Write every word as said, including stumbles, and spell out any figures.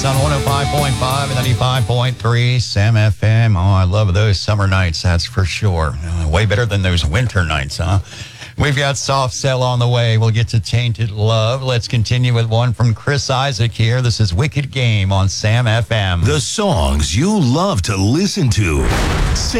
on one oh five point five and ninety-five point three Sam F M. Oh, I love those summer nights, that's for sure. Uh, way better than those winter nights, huh? We've got Soft Cell on the way. We'll get to Tainted Love. Let's continue with one from Chris Isaac here. This is Wicked Game on Sam F M. The songs you love to listen to.